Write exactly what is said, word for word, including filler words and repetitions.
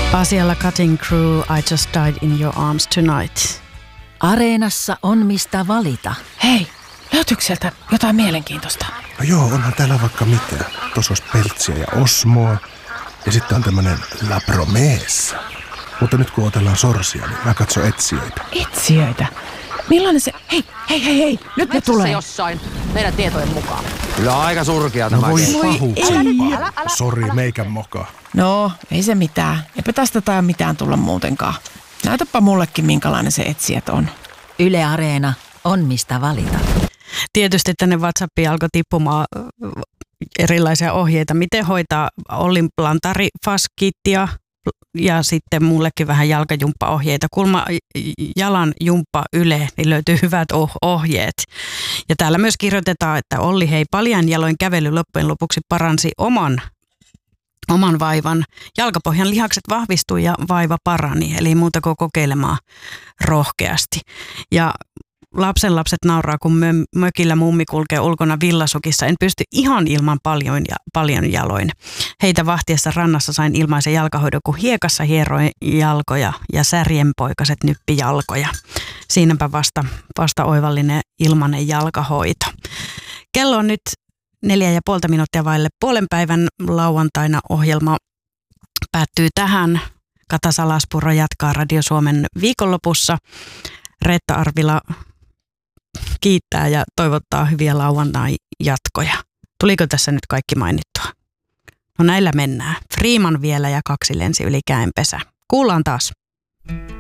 Pasialla Cutting Crew, I Just Died in Your Arms Tonight. Areenassa on mistä valita. Hei, löytyykö sieltä jotain mielenkiintoista? No joo, onhan täällä vaikka mitään. Tuossa olisi peltsiä ja osmoa. Ja sitten on tämmönen La Promessa. Mutta nyt kun otellaan sorsia, niin mä katson etsijöitä. Etsijöitä? Millainen se... Hei, hei, hei, hei, nyt ne tulee. Jossain meidän tietojen mukaan. Kyllä aika surkea No tämä. voi Voi pahuksempaa. Sori, meikän mokaa. No, ei se mitään. Eipä tästä tai mitään tulla muutenkaan. Näytäpä mullekin, minkälainen se etsijät on. Yle Areena on mistä valita. Tietysti tänne WhatsAppiin alkoi tippumaan erilaisia ohjeita, miten hoitaa Ollin plantarifaskittia ja sitten mullekin vähän jalkajumppaohjeita. Kulma jalan jumppa Yle, niin löytyy hyvät ohjeet. Ja täällä myös kirjoitetaan, että Olli hei paljain jaloin kävely loppujen lopuksi paransi oman oman vaivan. Jalkapohjan lihakset vahvistui ja vaiva parani, eli muuta kuin kokeilemaan rohkeasti. Ja lapsen lapset nauraa, kun mö, mökillä mummi kulkee ulkona villasukissa. En pysty ihan ilman paljon, ja, paljon jaloin. Heitä vahtiessa rannassa sain ilmaisen jalkahoidon, kun hiekassa hieroin jalkoja ja särjenpoikaset nyppi jalkoja. Siinäpä vasta, vasta oivallinen ilmainen jalkahoito. Kello on nyt neljä ja puolta minuuttia vaille puolen päivän lauantaina. Ohjelma päättyy tähän. Kata Salaspuro jatkaa Radio Suomen viikonlopussa. Reetta Arvila kiittää ja toivottaa hyviä lauantain jatkoja. Tuliko tässä nyt kaikki mainittua? No näillä mennään. Freeman vielä ja kaksi lensi yli käenpesä. Kuullaan taas.